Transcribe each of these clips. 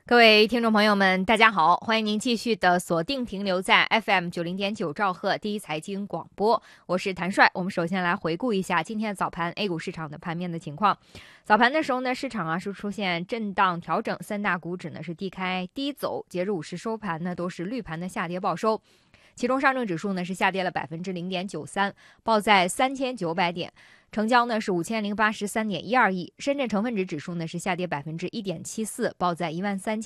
各位听众朋友们，大家好，欢迎您继续的锁定停留在 FM90.9兆赫第一财经广播，我是谭帅。我们首先来回顾一下今天早盘 A 股市场的盘面的情况。早盘的时候呢，市场是出现震荡调整，三大股指呢是低开低走，截至午时收盘呢都是绿盘的下跌报收。其中上证指数呢是下跌了0.93%，报在3900点。成交呢是5083.12亿，深圳成分指指数呢是下跌1.74%，报在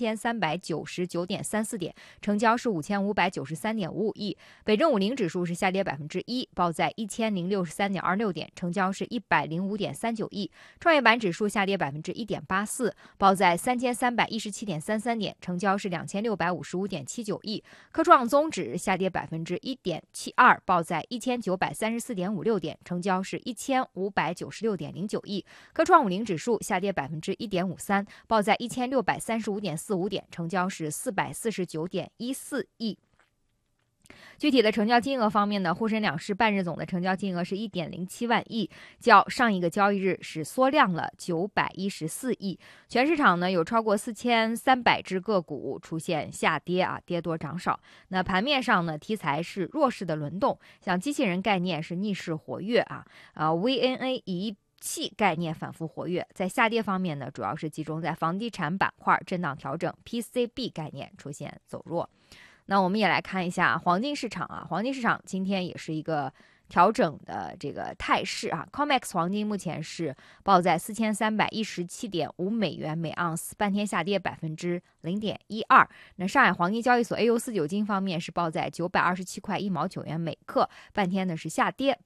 13399.34点，成交是5593.55亿。北证50指数是下跌1%，报在1063.26点，成交是105.39亿。创业板指数下跌1.84%，报在3317.33点，成交是2655.79亿。科创综指下跌1.72%，报在1934.56点，成交是1596.09亿。科创50指数下跌1.53%，报在1635.45点，成交是449.14亿。具体的成交金额方面呢，沪深两市半日总的成交金额是1.07万亿，较上一个交易日是缩量了914亿。全市场呢有超过4300只个股出现下跌跌多涨少。那盘面上呢，题材是弱势的轮动，像机器人概念是逆势活跃VNA 仪器概念反复活跃。在下跌方面呢，主要是集中在房地产板块震荡调整， PCB 概念出现走弱。那我们也来看一下黄金市场黄金市场今天也是一个调整的这个态势COMEX 黄金目前是报在4317.5美元每盎司，半天下跌0.12%。那上海黄金交易所 AU49 金方面是报在927块1毛9元每克，半天呢是下跌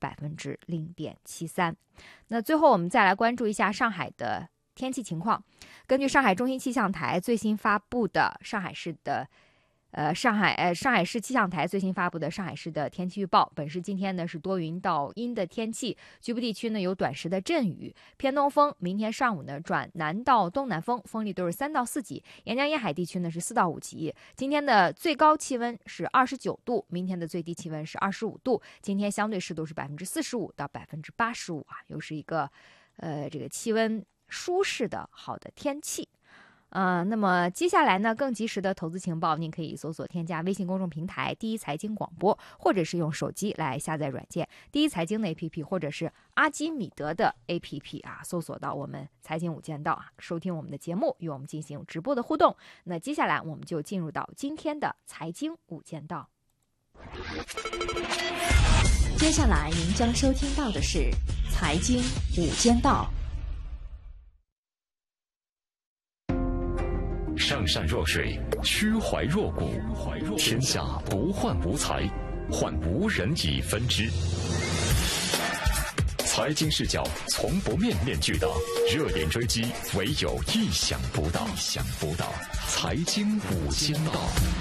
0.73%。那最后我们再来关注一下上海的天气情况。根据上海中心气象台最新发布的上海市市气象台最新发布的上海市的天气预报，本市今天呢是多云到阴的天气，局部地区呢有短时的阵雨，偏东风，明天上午呢转南到东南风，风力都是3到4级，沿江沿海地区呢是4到5级。今天的最高气温是29度，明天的最低气温是25度，今天相对湿度是45%到85%又是一个这个气温舒适的好的天气。那么接下来呢，更及时的投资情报，您可以搜索添加微信公众平台第一财经广播，或者是用手机来下载软件第一财经的 APP， 或者是阿基米德的 APP 搜索到我们财经五间道收听我们的节目，与我们进行直播的互动。那接下来我们就进入到今天的财经五间道。 接下来您将收听到的是财经五间道。 上善若水，虚怀若谷，天下不患无才，患无人以分之。财经视角从不面面俱到，热点追击唯有意想不到。财经五间道。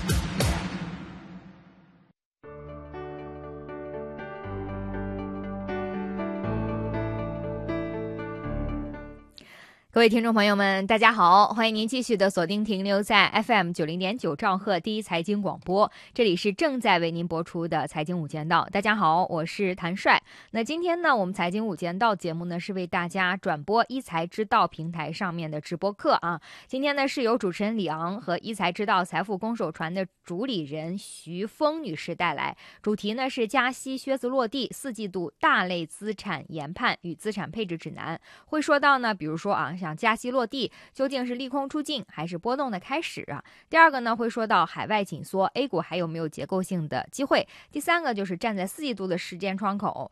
各位听众朋友们，大家好，欢迎您继续的锁定停留在 FM90.9兆赫第一财经广播，这里是正在为您播出的财经五间道。大家好，我是谭帅。那今天呢，我们财经五间道节目呢是为大家转播一财之道平台上面的直播课今天呢是由主持人李昂和一财之道财富攻守传的主理人徐峰女士带来，主题呢是加息靴子落地，4季度大类资产研判与资产配置指南。会说到呢，比如说像加息落地究竟是利空出尽还是波动的开始第二个呢会说到海外紧缩 A 股还有没有结构性的机会。第三个就是站在4季度的时间窗口，